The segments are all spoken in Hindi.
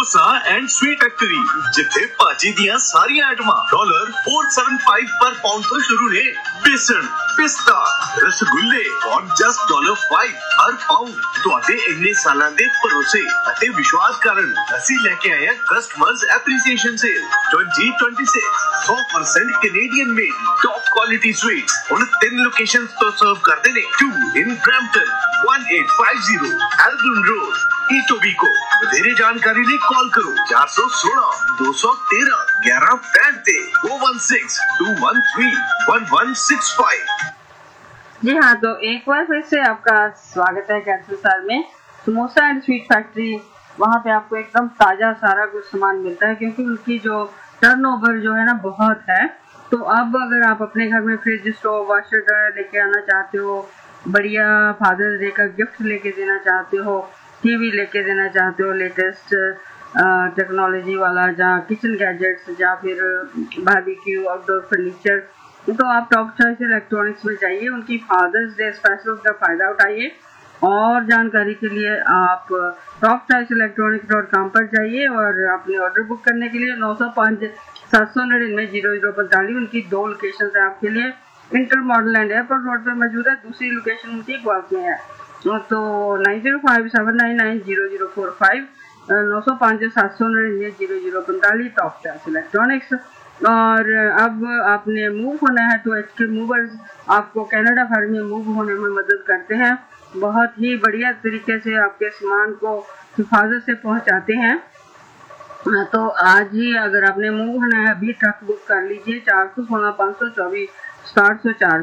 डोसा एंड स्वीट फैक्ट्री जिथे भाजी दियां सारियां आइटमां $475 पर पाउंड तो शुरू ने। बेसन, पिस्ता, रसगुल्ले और जस्ट $5 हर पाउंड। ਤੁਹਾਡੇ ਇੰਨੇ ਸਾਲਾਂ ਦੇ ਭਰੋਸੇ ਅਤੇ ਵਿਸ਼ਵਾਸ ਕਾਰਨ ਅਸੀਂ ਲੈ ਕੇ ਆਏ ਹਾਂ customers appreciation sale 2026 100% Canadian made top quality sweets ਹੁਣ 3 ਲੋਕੇਸ਼ਨਸ ਤੋਂ ਸਰਵ ਕਰਦੇ ਨੇ 2 in Brampton 1850 Ardun Road Etobicoke। ਵਧੇਰੇ ਜਾਣਕਾਰੀ ਲਈ ਕਾਲ ਕਰੋ 416 213 1165 ਤੇ 016 213 1165। जी हाँ, तो एक बार फिर से आपका स्वागत है कैंसर में समोसा एंड स्वीट फैक्ट्री। वहाँ पे आपको एकदम ताज़ा सारा कुछ सामान मिलता है क्योंकि उनकी जो टर्नओवर जो है ना बहुत है। तो अब अगर आप अपने घर में फ्रिज, स्टोव, वाशर ड्रायर लेके आना चाहते हो, बढ़िया फादर्स डे का गिफ्ट लेके देना चाहते हो, टीवी लेके देना चाहते हो लेटेस्ट टेक्नोलॉजी वाला, जहाँ किचन गैजेट्स या फिर बारबेक्यू आउटडोर फर्नीचर, तो आप टॉप चॉइस इलेक्ट्रॉनिक्स में जाइए। उनकी फादर्स डे स्पेशल का फ़ायदा उठाइए। और जानकारी के लिए आप topchoiceelectronics.com पर जाइए और अपने ऑर्डर बुक करने के लिए 905 799 0045 उनकी 2 लोकेशन है आपके लिए। Inter model and airport road पर मौजूद है। दूसरी लोकेशन उनकी ग्वालियर में है। तो 905799 0045 905 799 0045 टॉप चॉइस इलेक्ट्रॉनिक्स। और अब आपने मूव होना है तो HK मूवर्स आपको कनाडा भर में मूव होने में मदद करते हैं। बहुत ही बढ़िया तरीके से आपके सामान को हिफाजत से पहुंचाते हैं। तो आज ही अगर आपने मूव होना है अभी ट्रक बुक कर लीजिए 416 524 704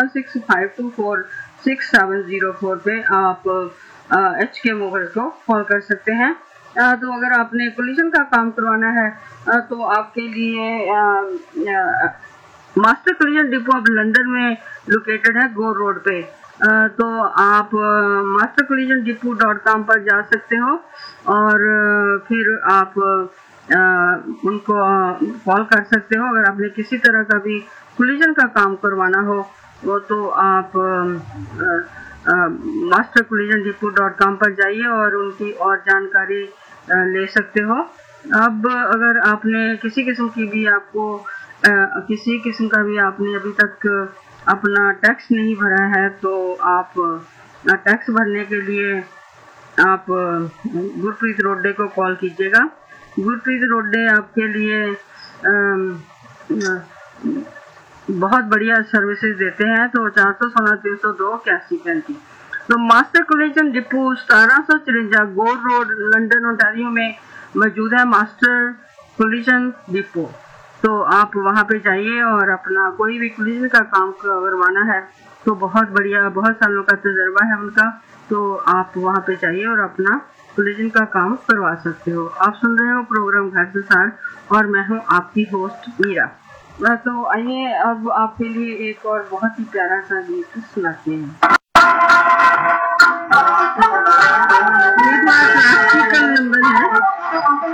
4165246704 पे आप HK मूवर्स को कॉल कर सकते हैं। तो अगर आपने पोल्यूशन का काम करवाना है तो आपके लिए master collision depot of London में लोकेटेड है गो रोड पे। तो आप mastercollisionDepot.com पर जा सकते हो और फिर आप उनको कॉल कर सकते हो। अगर आपने किसी तरह का भी कोलिजन का काम करवाना हो वो तो आप mastercollisionDepot.com पर जाइए और उनकी और जानकारी ले सकते हो। अब अगर आपने किसी किस्म का भी आपने अभी तक अपना टैक्स नहीं भरा है तो आप टैक्स भरने के लिए आप गुरप्रीत रोडे को कॉल कीजिएगा। गुरप्रीत रोडे आपके लिए बहुत बढ़िया सर्विसेज देते हैं। तो 416 302 8135। तो मास्टर कोलिजन डिपो 1754 गोर रोड लंदन ओंटारियो में मौजूद है मास्टर कोलिजन डिपो। तो आप वहाँ पे जाइए और अपना कोई भी कोलिजन का काम करवाना है तो बहुत बढ़िया, बहुत सालों का तजर्बा है उनका। तो आप वहाँ पे जाइए और अपना कोलिजन का काम करवा सकते हो। आप सुन रहे हो प्रोग्राम घर से सार और मैं हूँ आपकी होस्ट मीरा। तो आइए अब आपके लिए एक और बहुत ही प्यारा सा गीत सुनाते हैं।